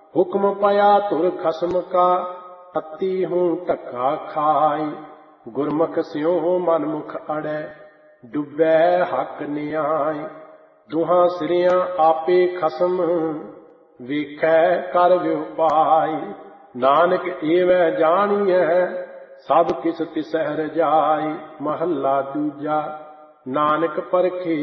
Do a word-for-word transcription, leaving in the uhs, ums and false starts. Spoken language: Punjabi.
ਹੁਕਮ ਪਿਆ ਧੁਰ ਖਸਮ ਕਾ, ਅਤੀ ਹੂੰ ਧੱਕਾ ਖਾਈ। ਗੁਰਮੁਖ ਸਿਉ ਮਨਮੁਖ ਅੜੈ, ਡੁੱਬੈ ਹੱਕ ਨਿਆਈ। ਦੁਹਾਂ ਸਿਰਿਆਂ ਆਪੇ ਖਸਮ, ਵੇਖੈ ਕਰ ਵਿਉਪਾਈ। ਨਾਨਕ ਏਵੈ ਜਾਣੀਐ, ਸਭ ਕਿਸ ਤਿਸਹਿ ਰਜਾਈ। ਮਹੱਲਾ ਦੂਜਾ। ਨਾਨਕ ਪਰਖੇ